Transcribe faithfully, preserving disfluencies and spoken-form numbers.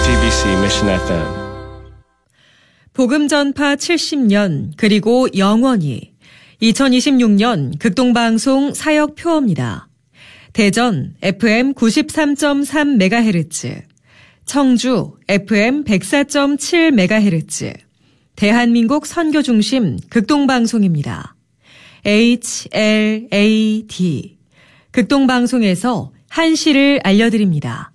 아르티비씨 Mission 에프엠. 복음 전파 칠십 년 그리고 영원히 이천이십육 년 극동방송 사역 표어입니다. 대전 에프엠 구십삼 점 삼 메가헤르츠, 청주 에프엠 백사 점 칠 메가헤르츠, 대한민국 선교중심 극동방송입니다. 에이치 엘 에이 디 극동방송에서 한시를 알려드립니다.